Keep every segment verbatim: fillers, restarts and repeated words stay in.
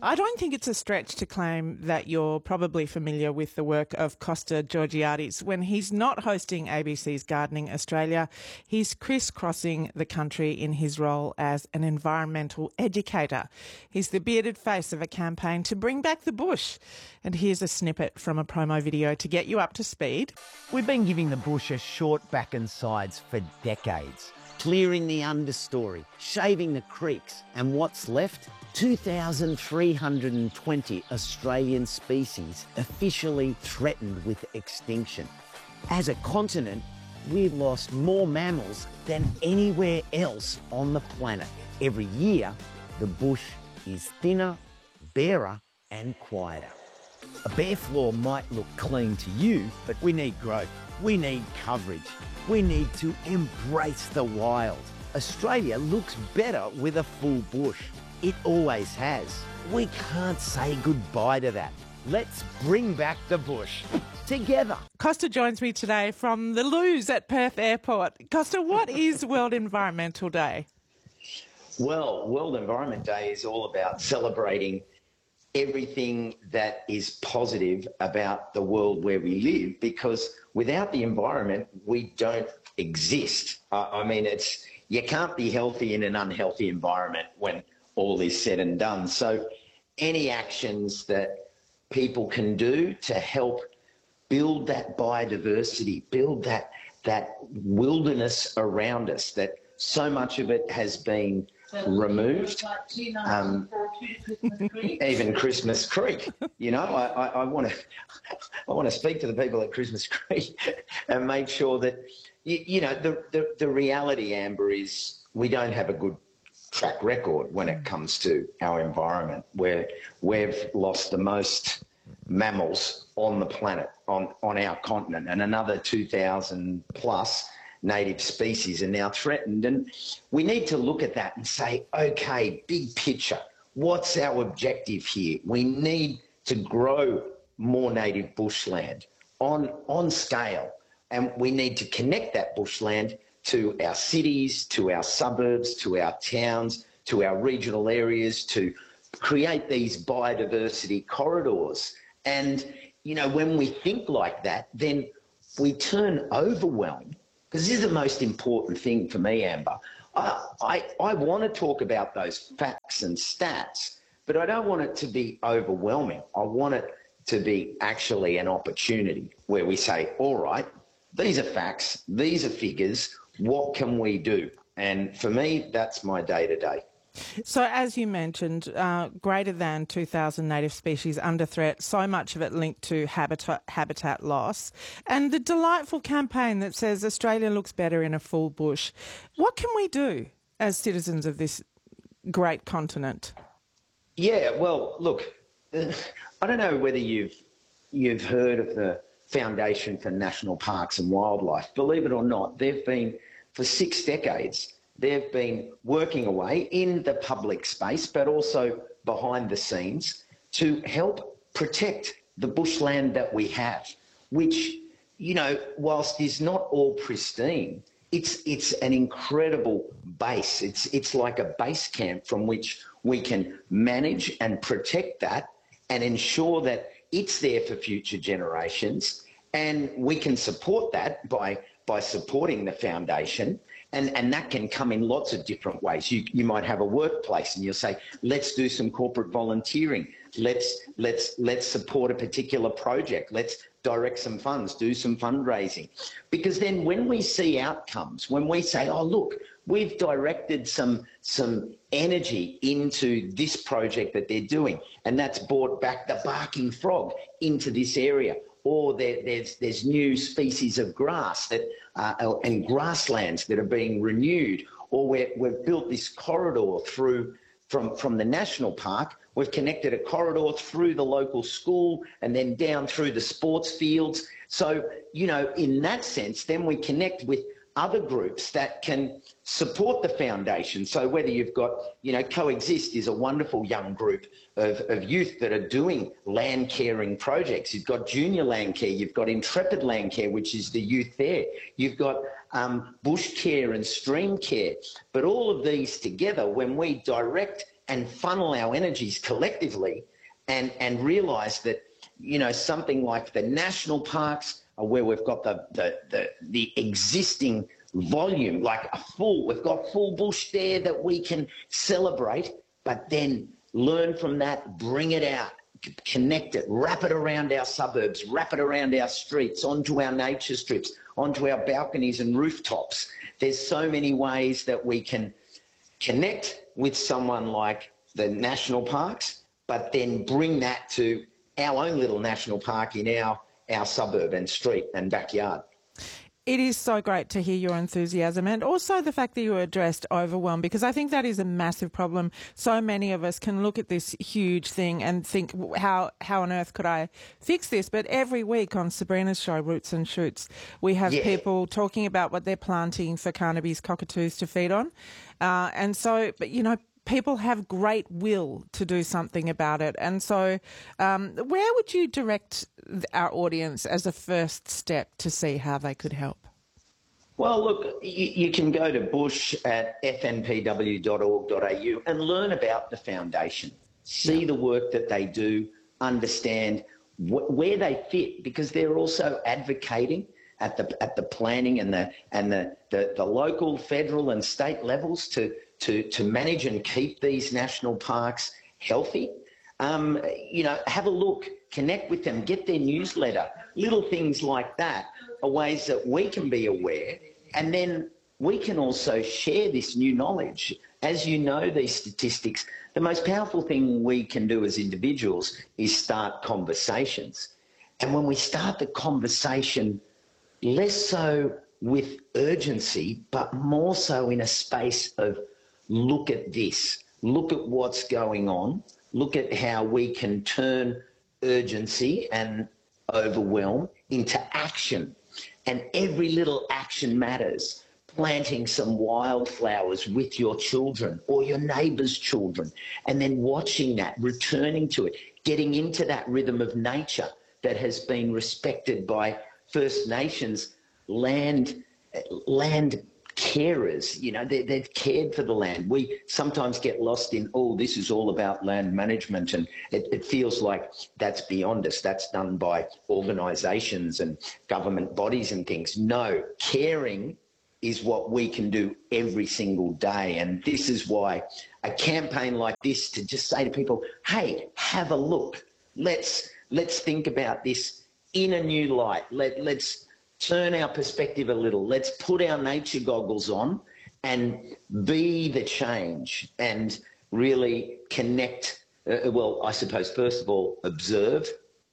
I don't think it's a stretch to claim that you're probably familiar with the work of Costa Georgiadis. When he's not hosting A B C's Gardening Australia, he's crisscrossing the country in his role as an environmental educator. He's the bearded face of a campaign to bring back the bush. And here's a snippet from a promo video to get you up to speed. We've been giving the bush a short back and sides for decades. Clearing the understory, shaving the creeks, and what's left? two thousand three hundred twenty Australian species officially threatened with extinction. As a continent, we've lost more mammals than anywhere else on the planet. Every year, the bush is thinner, barer, and quieter. A bare floor might look clean to you, but we need growth. We need coverage. We need to embrace the wild. Australia looks better with a full bush. It always has. We can't say goodbye to that. Let's bring back the bush together. Costa joins me today from the loos at Perth Airport. Costa, what is World Environmental Day? Well, World Environment Day is all about celebrating everything that is positive about the world where we live, because without the environment, we don't exist. Uh, I mean, it's you can't be healthy in an unhealthy environment when all is said and done. So any actions that people can do to help build that biodiversity, build that that wilderness around us, that so much of it has been removed. Um, even Christmas Creek, you know, I want to I want to speak to the people at Christmas Creek and make sure that, you, you know, the, the, the reality, Amber, is we don't have a good track record when it comes to our environment, where we've lost the most mammals on the planet, on, on our continent, and another two thousand plus native species are now threatened. And we need to look at that and say, okay, big picture, what's our objective here? We need to grow more native bushland on, on scale, and we need to connect that bushland to our cities, to our suburbs, to our towns, to our regional areas, to create these biodiversity corridors. And, you know, when we think like that, then we turn overwhelmed, because this is the most important thing for me, Amber. I, I, I want to talk about those facts and stats, but I don't want it to be overwhelming. I want it to be actually an opportunity where we say, all right, these are facts, these are figures, what can we do? And for me, that's my day-to-day. So as you mentioned, uh, greater than two thousand native species under threat, so much of it linked to habitat, habitat loss, and the delightful campaign that says Australia looks better in a full bush. What can we do as citizens of this great continent? Yeah, well, look, uh, I don't know whether you've, you've heard of the Foundation for National Parks and Wildlife. Believe it or not, they've been, for six decades, they've been working away in the public space, but also behind the scenes, to help protect the bushland that we have, which, you know, whilst is not all pristine, it's it's an incredible base. It's it's like a base camp from which we can manage and protect that and ensure that it's there for future generations. And we can support that by by supporting the foundation. And, and that can come in lots of different ways. You, you might have a workplace and you'll say, let's do some corporate volunteering. Let's, let's, let's support a particular project. Let's direct some funds, do some fundraising. Because then when we see outcomes, when we say, oh, look, we've directed some, some energy into this project that they're doing, and that's brought back the barking frog into this area, or there, there's, there's new species of grass that, uh, and grasslands that are being renewed, or we're, we've built this corridor through from, from the national park. We've connected a corridor through the local school and then down through the sports fields. So, you know, in that sense, then we connect with other groups that can support the foundation. So whether you've got, you know, Coexist is a wonderful young group of, of youth that are doing land caring projects. You've got Junior Land Care, you've got Intrepid Land Care, which is the youth there. You've got um, Bush Care and Stream Care. But all of these together, when we direct and funnel our energies collectively and, and realise that, you know, something like the national parks are where we've got the, the, the, the existing volume, like a full, we've got full bush there that we can celebrate, but then learn from that, bring it out, connect it, wrap it around our suburbs, wrap it around our streets, onto our nature strips, onto our balconies and rooftops. There's so many ways that we can connect with someone like the national parks, but then bring that to our own little national park in our, our suburb and street and backyard. It is so great to hear your enthusiasm and also the fact that you addressed overwhelm, because I think that is a massive problem. So many of us can look at this huge thing and think, how how on earth could I fix this? But every week on Sabrina's show, Roots and Shoots, we have yeah. people talking about what they're planting for Carnaby's cockatoos to feed on. Uh, and so, but you know, people have great will to do something about it. And so um, where would you direct our audience as a first step to see how they could help? Well, look, you, you can go to bush at f n p w dot org dot a u and learn about the foundation, see yeah. the work that they do, understand wh- where they fit, because they're also advocating at the at the planning and the and the, the, the local, federal and state levels to to to manage and keep these national parks healthy. Um, you know, have a look, connect with them, get their newsletter. Little things like that are ways that we can be aware, and then we can also share this new knowledge. As you know, these statistics, the most powerful thing we can do as individuals is start conversations. And when we start the conversation, less so with urgency, but more so in a space of look at this, look at what's going on, look at how we can turn urgency and overwhelm into action. And every little action matters. Planting some wildflowers with your children or your neighbour's children, and then watching that, returning to it, getting into that rhythm of nature that has been respected by First Nations land land carers. You know, they, they've cared for the land. We sometimes get lost in, oh, this is all about land management, and it, it feels like that's beyond us. That's done by organisations and government bodies and things. No, caring is what we can do every single day. And this is why a campaign like this, to just say to people, hey, have a look. Let's let's think about this in a new light. Let, let's turn our perspective a little. Let's put our nature goggles on and be the change and really connect. Uh, well, I suppose, first of all, observe.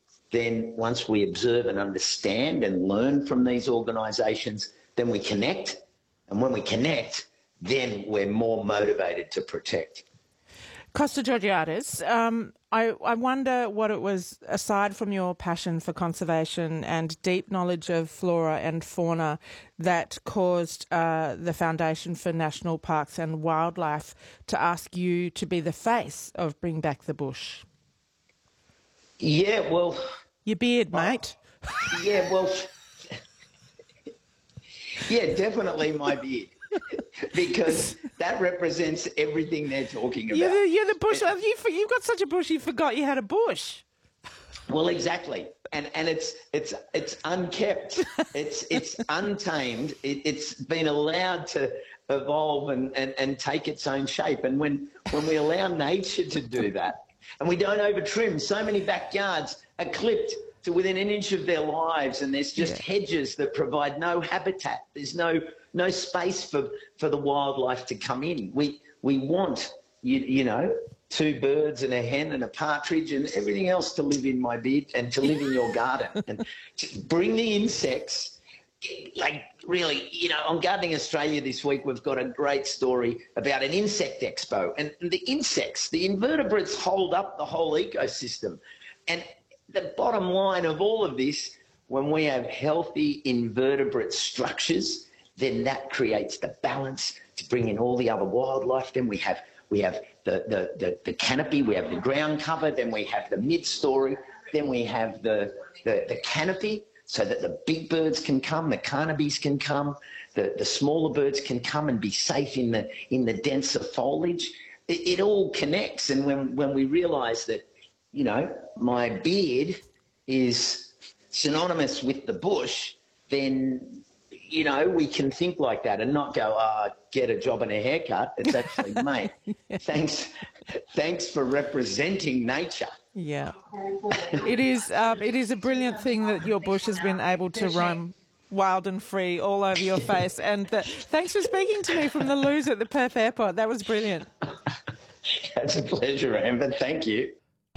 Then once we observe and understand and learn from these organisations, then we connect. And when we connect, then we're more motivated to protect. Costa Georgiadis, um, I, I wonder what it was, aside from your passion for conservation and deep knowledge of flora and fauna, that caused uh, the Foundation for National Parks and Wildlife to ask you to be the face of Bring Back the Bush. Yeah, well... Your beard, mate. Uh, yeah, well... yeah, definitely my beard. Because that represents everything they're talking about. You're the, you're the bush. It, you, you've got such a bush, you forgot you had a bush. Well, exactly, and and it's it's it's unkept. It's it's untamed. It, it's been allowed to evolve and, and, and take its own shape. And when when we allow nature to do that, and we don't over trim, so many backyards are clipped to within an inch of their lives, and there's just yeah. hedges that provide no habitat. There's no no space for, for the wildlife to come in. We we want, you, you know, two birds and a hen and a partridge and everything else to live in my bed and to live in your garden. And to bring the insects, like really, you know, on Gardening Australia this week, we've got a great story about an insect expo. And the insects, the invertebrates hold up the whole ecosystem. And the bottom line of all of this, when we have healthy invertebrate structures, then that creates the balance to bring in all the other wildlife. Then we have we have the, the, the, the canopy, we have the ground cover, then we have the mid-story, then we have the, the, the canopy so that the big birds can come, the carnabis can come, the, the smaller birds can come and be safe in the, in the denser foliage. it, it all connects. And when, when we realise that, you know, my beard is synonymous with the bush, then, you know, we can think like that and not go, ah, oh, get a job and a haircut. It's actually, mate, thanks, thanks for representing nature. Yeah, it is. Um, it is a brilliant thing that your bush has been able to roam wild and free all over your face. And the, thanks for speaking to me from the loos at the Perth airport. That was brilliant. That's a pleasure, Amber. Thank you.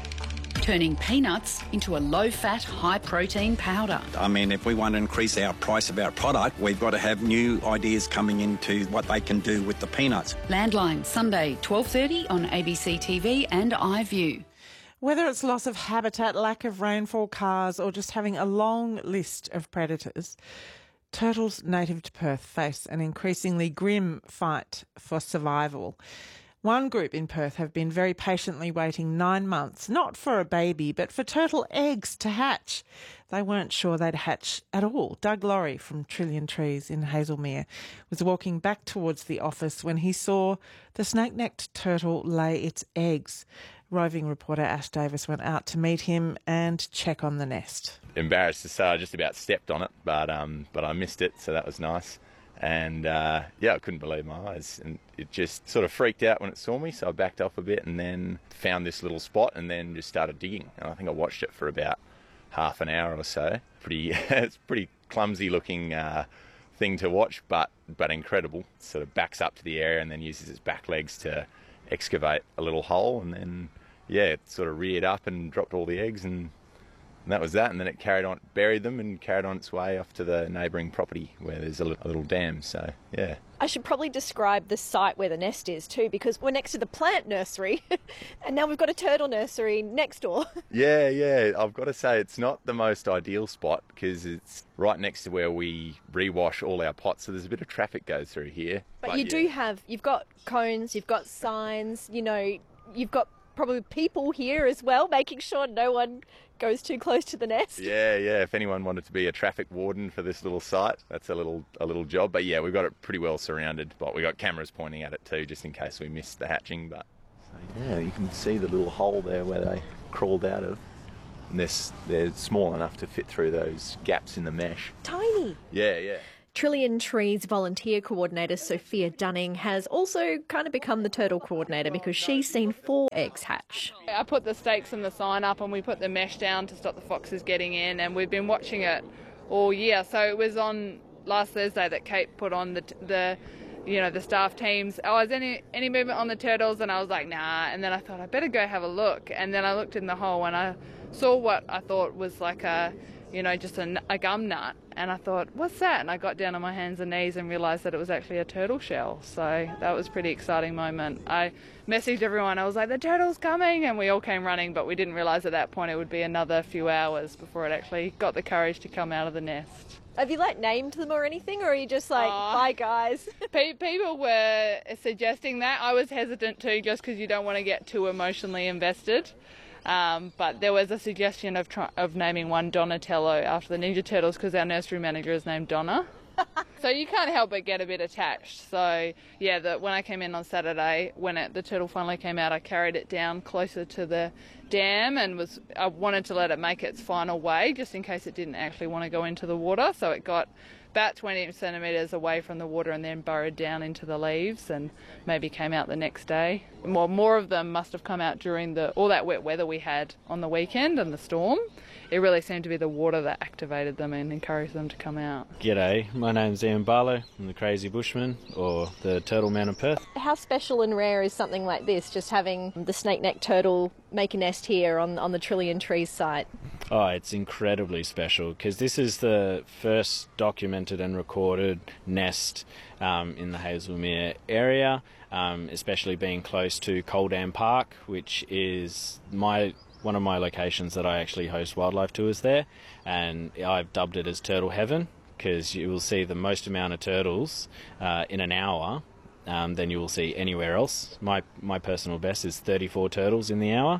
Turning peanuts into a low-fat, high-protein powder. I mean, if we want to increase our price of our product, we've got to have new ideas coming into what they can do with the peanuts. Landline, Sunday, twelve thirty on A B C T V and iView. Whether it's loss of habitat, lack of rainfall, cars, or just having a long list of predators, turtles native to Perth face an increasingly grim fight for survival. One group in Perth have been very patiently waiting nine months, not for a baby, but for turtle eggs to hatch. They weren't sure they'd hatch at all. Doug Laurie from Trillion Trees in Hazelmere was walking back towards the office when he saw the snake-necked turtle lay its eggs. Roving reporter Ash Davis went out to meet him and check on the nest. Embarrassed to say I just about stepped on it, but um, but I missed it, so that was nice. And, uh, yeah, I couldn't believe my eyes. And it just sort of freaked out when it saw me, so I backed off a bit and then found this little spot and then just started digging. And I think I watched it for about half an hour or so. Pretty, it's a pretty clumsy-looking uh, thing to watch, but but incredible. It sort of backs up to the area and then uses its back legs to excavate a little hole. And then, yeah, it sort of reared up and dropped all the eggs and... And that was that, and then it carried on, buried them and carried on its way off to the neighbouring property where there's a little, a little dam, so yeah. I should probably describe the site where the nest is too, because we're next to the plant nursery and now we've got a turtle nursery next door. Yeah, yeah, I've got to say it's not the most ideal spot because it's right next to where we rewash all our pots, so there's a bit of traffic goes through here. But, but you yeah. do have, you've got cones, you've got signs, you know, you've got probably people here as well, making sure no one goes too close to the nest. Yeah, yeah. If anyone wanted to be a traffic warden for this little site, that's a little a little job. But yeah, we've got it pretty well surrounded. But we got cameras pointing at it too, just in case we missed the hatching. But so, yeah, you can see the little hole there where they crawled out of. And they're, they're small enough to fit through those gaps in the mesh. Tiny. Yeah, yeah. Trillion Trees volunteer coordinator Sophia Dunning has also kind of become the turtle coordinator because she's seen four eggs hatch. I put the stakes and the sign up and we put the mesh down to stop the foxes getting in, and we've been watching it all year. So it was on last Thursday that Kate put on the, the you know, the staff teams. Oh, is any, any movement on the turtles? And I was like, nah. And then I thought I better go have a look. And then I looked in the hole and I saw what I thought was like a, you know, just a, a gum nut. And I thought, what's that? And I got down on my hands and knees and realised that it was actually a turtle shell. So that was a pretty exciting moment. I messaged everyone. I was like, the turtle's coming. And we all came running, but we didn't realise at that point it would be another few hours before it actually got the courage to come out of the nest. Have you, like, named them or anything? Or are you just like, uh, bye, guys? People were suggesting that. I was hesitant too, just because you don't want to get too emotionally invested. Um, but there was a suggestion of try- of naming one Donatello after the Ninja Turtles because our nursery manager is named Donna. So you can't help but get a bit attached. So yeah, the, when I came in on Saturday, when it, the turtle finally came out, I carried it down closer to the dam and was I wanted to let it make its final way just in case it didn't actually want to go into the water. So it got about twenty centimetres away from the water and then burrowed down into the leaves and maybe came out the next day. Well, more of them must have come out during the all that wet weather we had on the weekend and the storm. It really seemed to be the water that activated them and encouraged them to come out. G'day, my name's Ian Barlow. I'm the Crazy Bushman, or the Turtle Man of Perth. How special and rare is something like this, just having the snake-necked turtle make a nest here on, on the Trillion Trees site? Oh, it's incredibly special because this is the first documented and recorded nest um, in the Hazelmere area, um, especially being close to Coldam Park, which is my one of my locations that I actually host wildlife tours there, and I've dubbed it as Turtle Heaven because you will see the most amount of turtles uh, in an hour um, than you will see anywhere else. My my personal best is thirty-four turtles in the hour.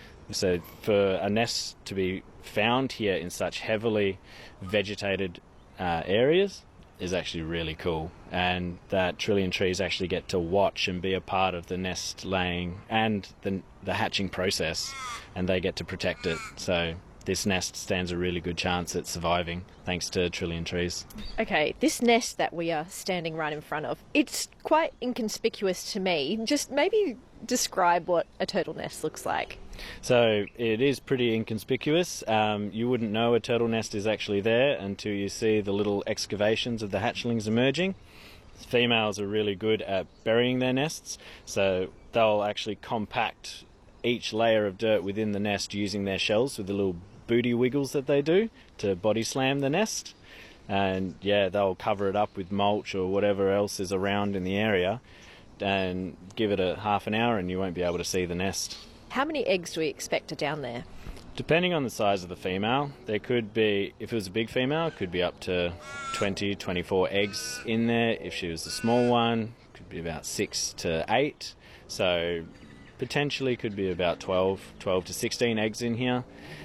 So for a nest to be found here in such heavily vegetated uh, areas is actually really cool, and that Trillion Trees actually get to watch and be a part of the nest laying and the, the hatching process, and they get to protect it. So this nest stands a really good chance at surviving thanks to Trillion Trees. Okay, this nest that we are standing right in front of, it's quite inconspicuous to me. Just maybe describe what a turtle nest looks like. So it is pretty inconspicuous. Um, you wouldn't know a turtle nest is actually there until you see the little excavations of the hatchlings emerging. Females are really good at burying their nests, so they'll actually compact each layer of dirt within the nest using their shells with the little booty wiggles that they do to body slam the nest. And yeah, they'll cover it up with mulch or whatever else is around in the area and give it a half an hour and you won't be able to see the nest. How many eggs do we expect are down there? Depending on the size of the female, there could be, if it was a big female, it could be up to twenty, twenty-four eggs in there. If she was a small one, it could be about six to eight. So potentially could be about twelve, twelve to sixteen eggs in here.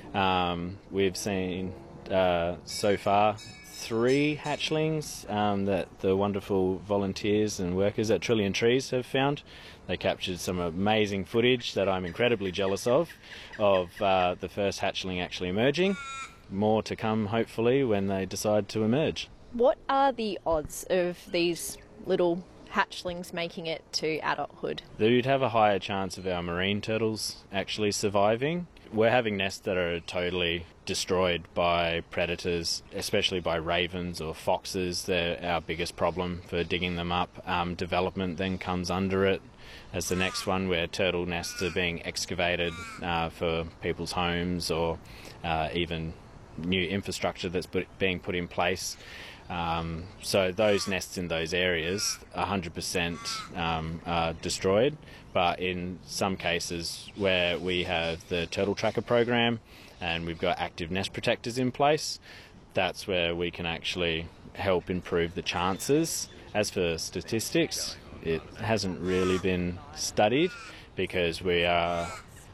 Um, we've seen uh, so far three hatchlings um, that the wonderful volunteers and workers at Trillion Trees have found. They captured some amazing footage that I'm incredibly jealous of, of uh, the first hatchling actually emerging. More to come, hopefully, when they decide to emerge. What are the odds of these little hatchlings making it to adulthood? You'd have a higher chance of our marine turtles actually surviving. We're having nests that are totally destroyed by predators, especially by ravens or foxes. They're our biggest problem for digging them up. Um, development then comes under it as the next one, where turtle nests are being excavated uh, for people's homes or uh, even new infrastructure that's put, being put in place. Um, so those nests in those areas, one hundred percent um, are destroyed. But in some cases where we have the Turtle Tracker program and we've got active nest protectors in place, that's where we can actually help improve the chances. As for statistics, it hasn't really been studied because we are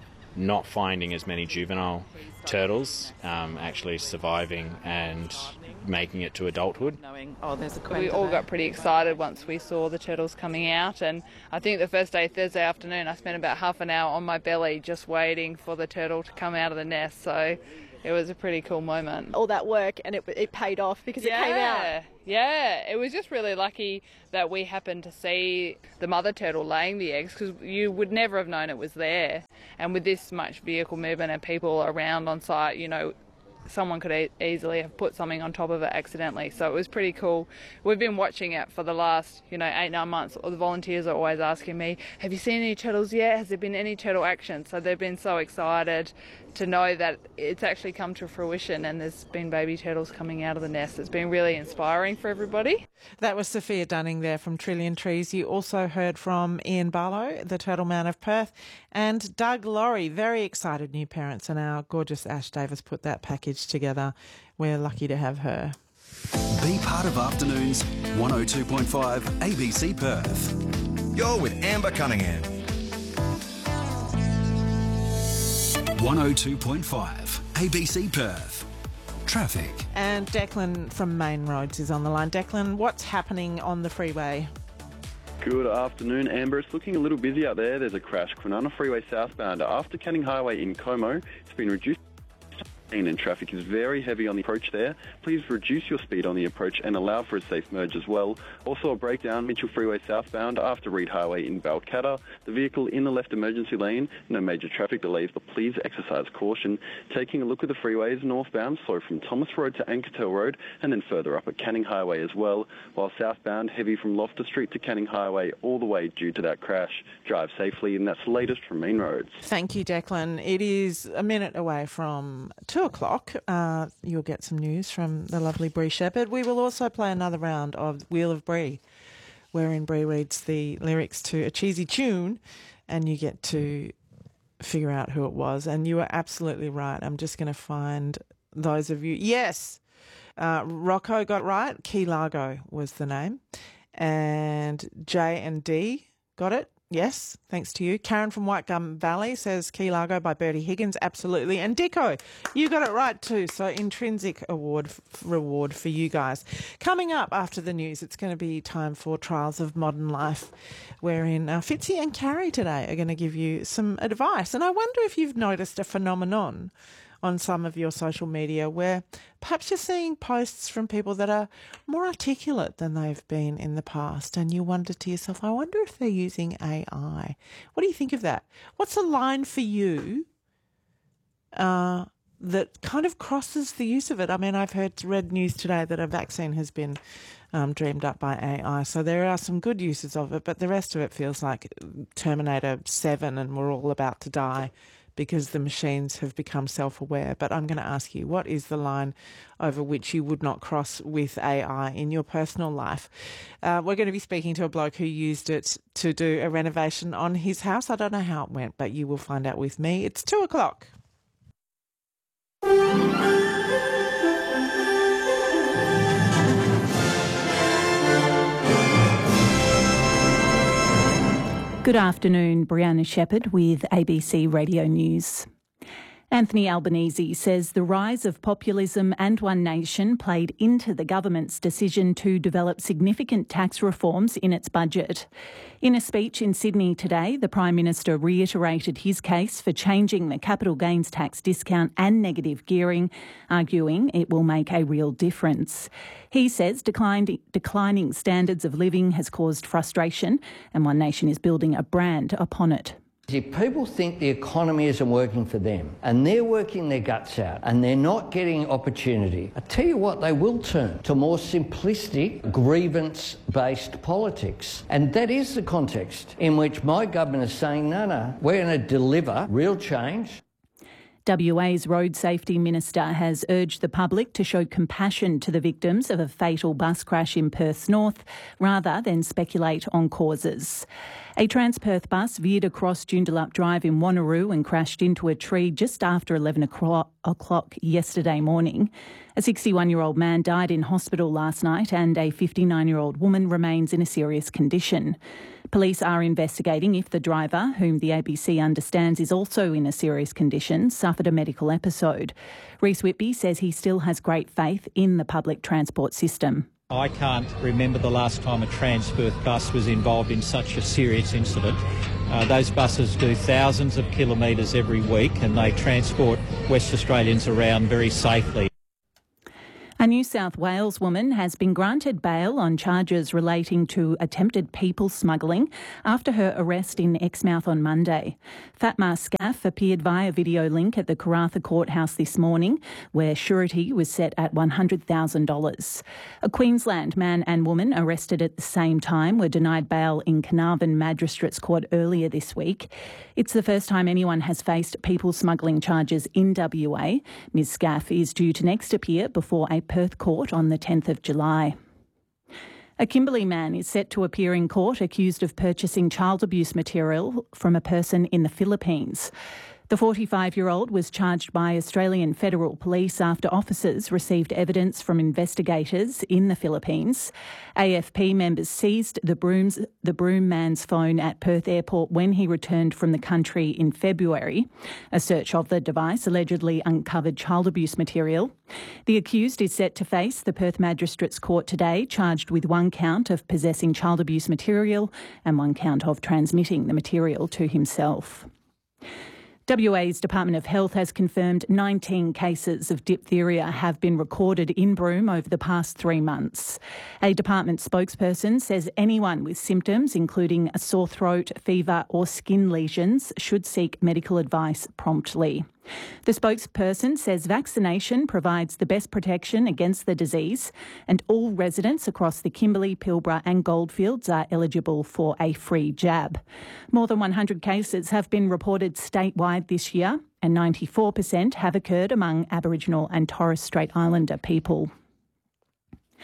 not finding as many juvenile turtles um, actually surviving and making it to adulthood. Oh, there's a we all got pretty excited once we saw the turtles coming out, and I think the first day, Thursday afternoon, I spent about half an hour on my belly just waiting for the turtle to come out of the nest, so it was a pretty cool moment. All that work and it, it paid off because yeah, it came out. Yeah, it was just really lucky that we happened to see the mother turtle laying the eggs, because you would never have known it was there. And with this much vehicle movement and people around on site, you know, someone could e- easily have put something on top of it accidentally. So it was pretty cool. We've been watching it for the last, you know, eight, nine months. The volunteers are always asking me, have you seen any turtles yet? Has there been any turtle action? So they've been so excited to know that it's actually come to fruition and there's been baby turtles coming out of the nest. It's been really inspiring for everybody. That was Sophia Dunning there from Trillion Trees. You also heard from Ian Barlow, the Turtle Man of Perth, and Doug Laurie, very excited new parents, and our gorgeous Ash Davis put that package together. We're lucky to have her. Be part of Afternoons one oh two point five A B C Perth. You're with Amber Cunningham. one oh two point five A B C Perth. Traffic. And Declan from Main Roads is on the line. Declan, what's happening on the freeway? Good afternoon, Amber. It's looking a little busy out there. There's a crash. Kwinana Freeway southbound after Canning Highway in Como. It's been reduced and traffic is very heavy on the approach there. Please reduce your speed on the approach and allow for a safe merge as well. Also a breakdown, Mitchell Freeway southbound after Reed Highway in Balcatta. The vehicle in the left emergency lane, no major traffic delays, but please exercise caution. Taking a look at the freeways, northbound, slow from Thomas Road to Ankertel Road and then further up at Canning Highway as well, while southbound, heavy from Loftus Street to Canning Highway all the way due to that crash. Drive safely, and that's the latest from Main Roads. Thank you, Declan. It is a minute away from two o'clock. Uh, you'll get some news from the lovely Bree Shepherd. We will also play another round of Wheel of Bree, wherein Bree reads the lyrics to a cheesy tune and you get to figure out who it was. And you are absolutely right. I'm just going to find those of you. Yes, uh, Rocco got right. Key Largo was the name. And J and D got it. Yes, thanks to you. Karen from White Gum Valley says Key Largo by Bertie Higgins, absolutely. And Dicko, you got it right too. So intrinsic award f- reward for you guys. Coming up after the news, it's going to be time for Trials of Modern Life, wherein uh, Fitzy and Carrie today are going to give you some advice. And I wonder if you've noticed a phenomenon on some of your social media where perhaps you're seeing posts from people that are more articulate than they've been in the past, and you wonder to yourself, I wonder if they're using A I. What do you think of that? What's a line for you uh, that kind of crosses the use of it? I mean, I've heard read news today that a vaccine has been um, dreamed up by A I, so there are some good uses of it, but the rest of it feels like Terminator seven and we're all about to die because the machines have become self-aware. But I'm going to ask you, what is the line over which you would not cross with A I in your personal life? Uh, we're going to be speaking to a bloke who used it to do a renovation on his house. I don't know how it went, but you will find out with me. It's two o'clock. Good afternoon, Brianna Shepherd with A B C Radio News. Anthony Albanese says the rise of populism and One Nation played into the government's decision to develop significant tax reforms in its budget. In a speech in Sydney today, the Prime Minister reiterated his case for changing the capital gains tax discount and negative gearing, arguing it will make a real difference. He says declined, declining standards of living has caused frustration and One Nation is building a brand upon it. If people think the economy isn't working for them and they're working their guts out and they're not getting opportunity, I tell you what, they will turn to more simplistic, grievance-based politics. And that is the context in which my government is saying, no, no, we're going to deliver real change. W A's Road Safety Minister has urged the public to show compassion to the victims of a fatal bus crash in Perth's north rather than speculate on causes. A Transperth bus veered across Joondalup Drive in Wanneroo and crashed into a tree just after eleven o'clock yesterday morning. A sixty-one-year-old man died in hospital last night and a fifty-nine-year-old woman remains in a serious condition. Police are investigating if the driver, whom the A B C understands is also in a serious condition, suffered a medical episode. Rhys Whitby says he still has great faith in the public transport system. I can't remember the last time a Transperth bus was involved in such a serious incident. Uh, those buses do thousands of kilometres every week and they transport West Australians around very safely. A New South Wales woman has been granted bail on charges relating to attempted people smuggling after her arrest in Exmouth on Monday. Fatma Scaff appeared via video link at the Karratha Courthouse this morning, where surety was set at one hundred thousand dollars. A Queensland man and woman arrested at the same time were denied bail in Carnarvon Magistrates Court earlier this week. It's the first time anyone has faced people smuggling charges in W A. Miz Scaff is due to next appear before a Perth court on the tenth of July. A Kimberley man is set to appear in court accused of purchasing child abuse material from a person in the Philippines. The forty-five-year-old was charged by Australian Federal Police after officers received evidence from investigators in the Philippines. A F P members seized the, brooms, the broom man's phone at Perth Airport when he returned from the country in February. A search of the device allegedly uncovered child abuse material. The accused is set to face the Perth Magistrates Court today, charged with one count of possessing child abuse material and one count of transmitting the material to himself. W A's Department of Health has confirmed nineteen cases of diphtheria have been recorded in Broome over the past three months. A department spokesperson says anyone with symptoms, including a sore throat, fever or skin lesions, should seek medical advice promptly. The spokesperson says vaccination provides the best protection against the disease and all residents across the Kimberley, Pilbara and Goldfields are eligible for a free jab. More than one hundred cases have been reported statewide this year and ninety-four percent have occurred among Aboriginal and Torres Strait Islander people.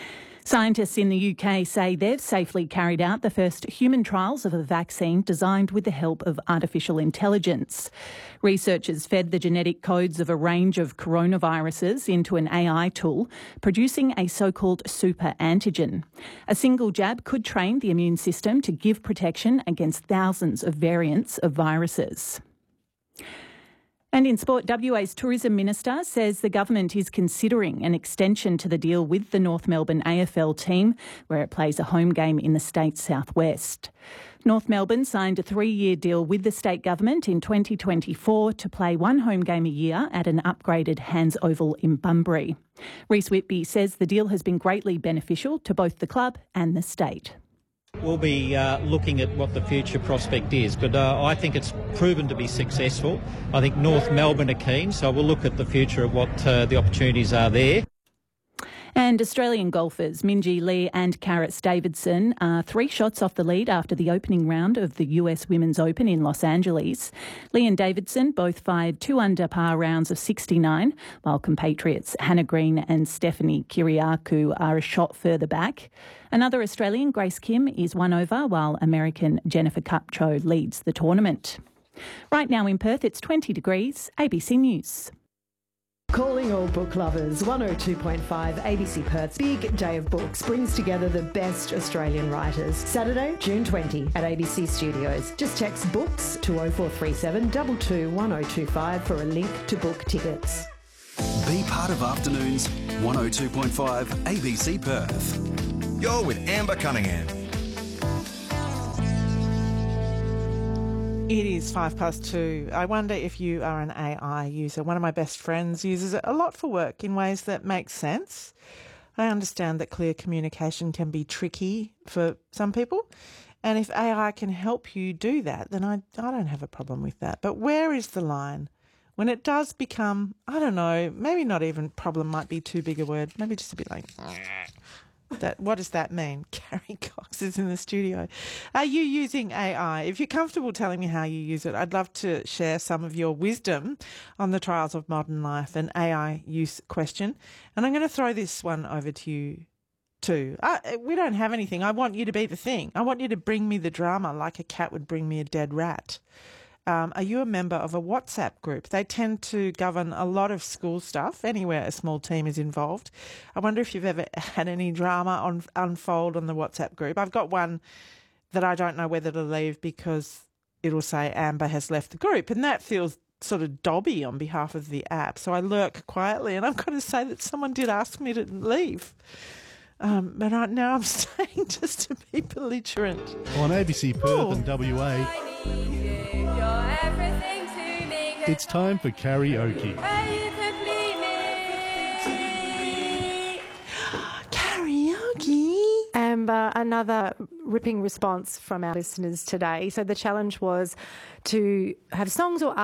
Scientists in the U K say they've safely carried out the first human trials of a vaccine designed with the help of artificial intelligence. Researchers fed the genetic codes of a range of coronaviruses into an A I tool, producing a so-called super antigen. A single jab could train the immune system to give protection against thousands of variants of viruses. And in sport, W A's Tourism Minister says the government is considering an extension to the deal with the North Melbourne A F L team, where it plays a home game in the state's southwest. North Melbourne signed a three-year deal with the state government in twenty twenty-four to play one home game a year at an upgraded Hands Oval in Bunbury. Rhys Whitby says the deal has been greatly beneficial to both the club and the state. We'll be uh, looking at what the future prospect is, but uh, I think it's proven to be successful. I think North Melbourne are keen, so we'll look at the future of what uh, the opportunities are there. And Australian golfers Minjee Lee and Karis Davidson are three shots off the lead after the opening round of the U S Women's Open in Los Angeles. Lee and Davidson both fired two under par rounds of sixty-nine, while compatriots Hannah Green and Stephanie Kiriakou are a shot further back. Another Australian, Grace Kim, is one over, while American Jennifer Kupcho leads the tournament. Right now in Perth, it's twenty degrees. A B C News. Calling all book lovers, one oh two point five A B C Perth's Big Day of Books brings together the best Australian writers. Saturday, June twentieth at A B C Studios. Just text BOOKS to oh four three seven two two one oh two five for a link to book tickets. Be part of Afternoons, one oh two point five A B C Perth. You're with Amber Cunningham. It is five past two. I wonder if you are an A I user. One of my best friends uses it a lot for work in ways that make sense. I understand that clear communication can be tricky for some people. And if A I can help you do that, then I, I don't have a problem with that. But where is the line? When it does become, I don't know, maybe not even problem might be too big a word. Maybe just a bit like... That, what does that mean? Carrie Cox is in the studio. Are you using A I? If you're comfortable telling me how you use it, I'd love to share some of your wisdom on the trials of modern life, an A I use question. And I'm going to throw this one over to you too. I, we don't have anything. I want you to be the thing. I want you to bring me the drama like a cat would bring me a dead rat. Um, are you a member of a WhatsApp group? They tend to govern a lot of school stuff, anywhere a small team is involved. I wonder if you've ever had any drama on, unfold on the WhatsApp group. I've got one that I don't know whether to leave because it'll say Amber has left the group, and that feels sort of dobby on behalf of the app. So I lurk quietly, and I've got to say that someone did ask me to leave. Um, but I, now I'm staying just to be belligerent. On A B C Perth oh. and W A, it's time for karaoke. Karaoke. Amber, another ripping response from our listeners today. So the challenge was to have songs or